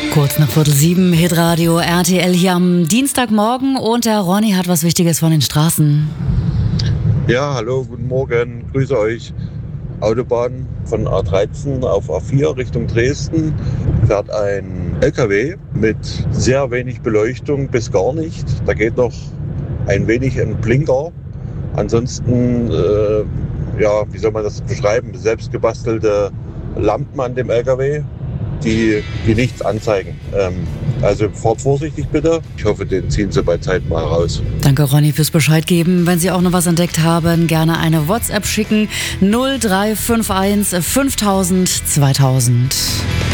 Kurz nach 6:45, Hitradio RTL hier am Dienstagmorgen und der Ronny hat was Wichtiges von den Straßen. Ja, hallo, guten Morgen, grüße euch. Autobahn von A13 auf A4 Richtung Dresden fährt ein LKW mit sehr wenig Beleuchtung bis gar nicht. Da geht noch ein wenig ein Blinker. Ansonsten, wie soll man das beschreiben, selbst gebastelte Lampen an dem LKW, die nichts anzeigen. Also fahrt vorsichtig bitte. Ich hoffe, den ziehen Sie bei Zeit mal raus. Danke Ronny fürs Bescheid geben. Wenn Sie auch noch was entdeckt haben, gerne eine WhatsApp schicken. 0351 5000 2000.